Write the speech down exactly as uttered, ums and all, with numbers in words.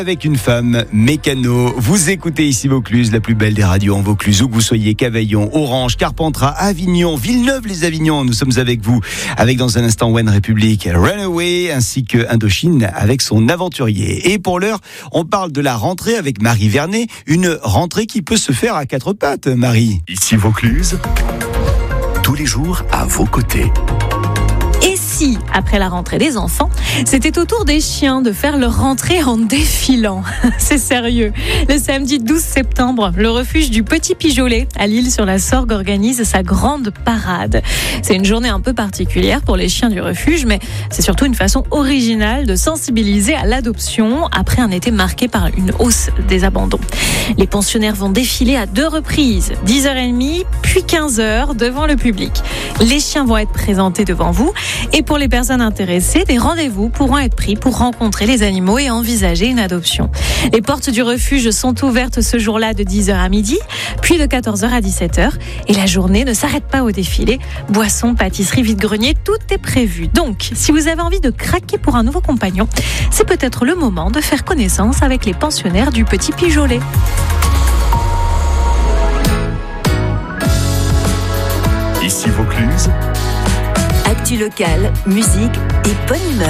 Avec une femme mécano, vous écoutez ici Vaucluse, la plus belle des radios en Vaucluse, où que vous soyez, Cavaillon, Orange, Carpentras, Avignon, Villeneuve-les-Avignon, nous sommes avec vous, avec dans un instant One Republic, Runaway, ainsi que Indochine avec son aventurier. Et pour l'heure, on parle de la rentrée avec Marie Vernet, une rentrée qui peut se faire à quatre pattes, Marie. Ici Vaucluse, tous les jours à vos côtés. Et si, après la rentrée des enfants, c'était au tour des chiens de faire leur rentrée en défilant? C'est sérieux. Le samedi douze septembre, le refuge du Petit Pijolet à l'Isle-sur-la-Sorgue organise sa grande parade. C'est une journée un peu particulière pour les chiens du refuge, mais c'est surtout une façon originale de sensibiliser à l'adoption après un été marqué par une hausse des abandons. Les pensionnaires vont défiler à deux reprises, dix heures trente puis quinze heures devant le public. Les chiens vont être présentés devant vous et pour les personnes intéressées, des rendez-vous pourront être pris pour rencontrer les animaux et envisager une adoption. Les portes du refuge sont ouvertes ce jour-là de dix heures à midi, puis de quatorze heures à dix-sept heures. Et la journée ne s'arrête pas au défilé. Boissons, pâtisseries, vide-grenier, tout est prévu. Donc, si vous avez envie de craquer pour un nouveau compagnon, c'est peut-être le moment de faire connaissance avec les pensionnaires du Petit Pijolet. Ici Vaucluse, actu locale, musique et bonne humeur.